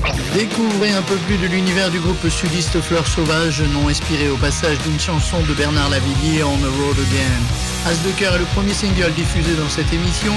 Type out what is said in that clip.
Découvrez un peu plus de l'univers du groupe sudiste Fleurs Sauvages, nom inspiré au passage d'une chanson de Bernard Lavillier, On the Road Again. As de cœur est le premier single diffusé dans cette émission